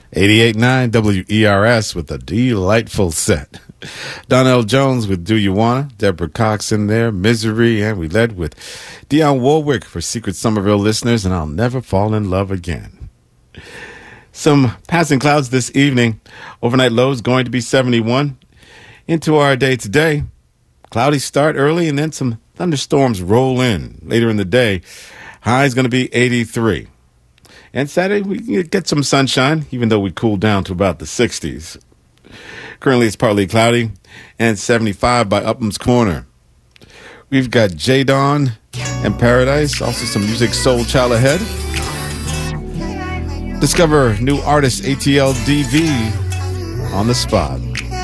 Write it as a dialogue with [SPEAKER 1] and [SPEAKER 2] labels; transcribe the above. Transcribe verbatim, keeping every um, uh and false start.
[SPEAKER 1] eighty-eight point nine W E R S with a delightful set. Donnell Jones with Do You Wanna, Deborah Cox in there, Misery, and we led with Dionne Warwick for Secret Somerville listeners, and I'll Never Fall in Love Again. Some passing clouds this evening. Overnight low is going to be seventy-one. Into our day today, cloudy start early and then some thunderstorms roll in later in the day. High is going to be eighty-three. And Saturday, we get some sunshine, even though we cool down to about the sixties. Currently, it's partly cloudy and seventy-five by Upham's Corner. We've got J-Dawn and Paradise, also some music Soul Child ahead. Discover new artist A T L D V on the spot.